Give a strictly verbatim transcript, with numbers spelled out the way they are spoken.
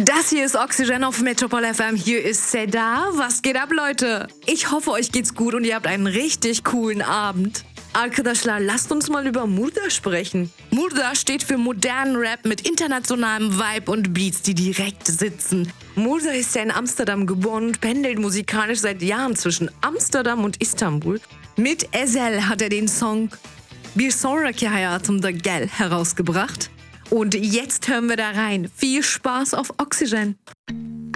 Das hier ist Oxygen auf Metropol F M. Hier ist Seda. Was geht ab, Leute? Ich hoffe, euch geht's gut und ihr habt einen richtig coolen Abend. Arkadaşlar, lasst uns mal über Murda sprechen. Murda steht für modernen Rap mit internationalem Vibe und Beats, die direkt sitzen. Murda ist ja in Amsterdam geboren und pendelt musikalisch seit Jahren zwischen Amsterdam und Istanbul. Mit Ezel hat er den Song Bir Sonraki Hayatımda Gel herausgebracht. Und jetzt hören wir da rein. Viel Spaß auf Oxygen.